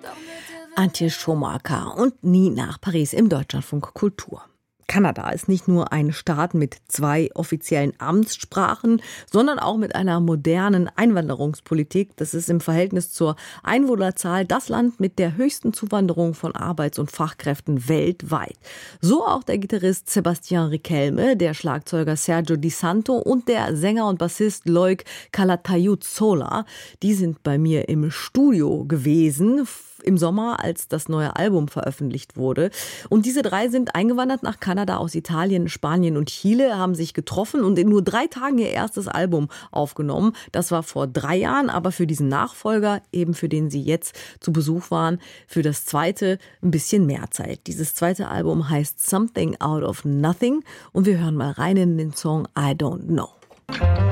Antje Schumacher und nie nach Paris im Deutschlandfunk Kultur. Kanada ist nicht nur ein Staat mit 2 offiziellen Amtssprachen, sondern auch mit einer modernen Einwanderungspolitik. Das ist im Verhältnis zur Einwohnerzahl das Land mit der höchsten Zuwanderung von Arbeits- und Fachkräften weltweit. So auch der Gitarrist Sébastien Riquelme, der Schlagzeuger Sergio Di Santo und der Sänger und Bassist Loic Calatayud-Sola. Die sind bei mir im Studio gewesen im Sommer, als das neue Album veröffentlicht wurde. Und diese 3 sind eingewandert nach Kanada aus Italien, Spanien und Chile, haben sich getroffen und in nur 3 Tagen ihr erstes Album aufgenommen. Das war vor 3 Jahren, aber für diesen Nachfolger, eben für den sie jetzt zu Besuch waren, für das zweite ein bisschen mehr Zeit. Dieses zweite Album heißt Something Out of Nothing und wir hören mal rein in den Song I Don't Know.